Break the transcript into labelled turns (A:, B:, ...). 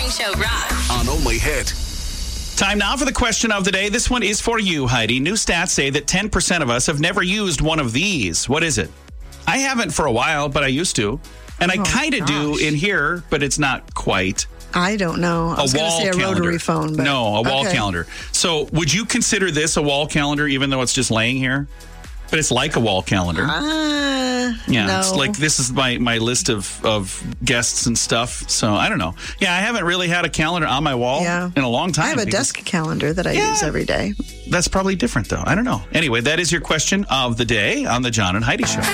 A: Morning Show rocks.
B: On Only Hit.
C: Time now for the question of the day. This one is for you, Heidi. New stats say that 10% of us have never used one of these. What is it? I haven't for a while, but I used to. And I kind of do in here, but it's not quite.
D: I don't know. I was going to say a rotary phone. But
C: no, a wall calendar. So would you consider this a wall calendar, even though it's just laying here? But it's like a wall calendar.
D: No.
C: It's like this is my list of guests and stuff. So I don't know. Yeah, I haven't really had a calendar on my wall in a long time.
D: I have a desk calendar that I use every day.
C: That's probably different, though. I don't know. Anyway, that is your question of the day on the John and Heidi Show.